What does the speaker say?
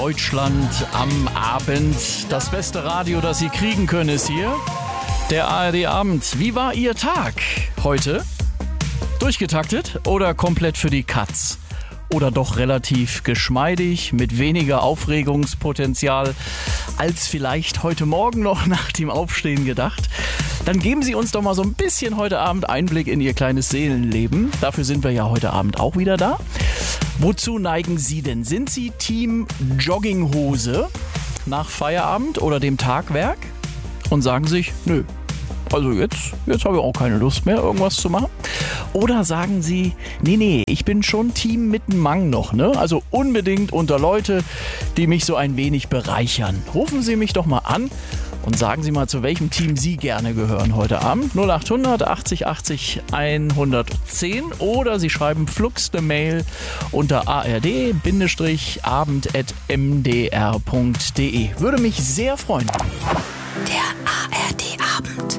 Deutschland am Abend. Das beste Radio, das Sie kriegen können, ist hier. Der ARD-Abend. Wie war Ihr Tag heute? Durchgetaktet oder komplett für die Katz? Oder doch relativ geschmeidig, mit weniger Aufregungspotenzial als vielleicht heute Morgen noch nach dem Aufstehen gedacht? Dann geben Sie uns doch mal so ein bisschen heute Abend Einblick in Ihr kleines Seelenleben. Dafür sind wir ja heute Abend auch wieder da. Wozu neigen Sie denn? Sind Sie Team Jogginghose nach Feierabend oder dem Tagwerk? Und sagen sich, nö, also jetzt habe ich auch keine Lust mehr, irgendwas zu machen. Oder sagen Sie, nee, ich bin schon Team Mittenmang noch, ne? Also unbedingt unter Leute, die mich so ein wenig bereichern. Rufen Sie mich doch mal an und sagen Sie mal, zu welchem Team Sie gerne gehören heute Abend. 0800 80 80 110 oder Sie schreiben flugs eine Mail unter ard-abend@mdr.de. Würde mich sehr freuen. Der ARD-Abend.